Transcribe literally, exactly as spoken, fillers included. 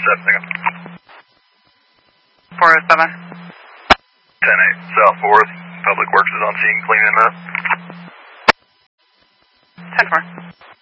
seven, second. four oh seven. ten eight, South fourth. Public Works is on scene cleaning up. ten four.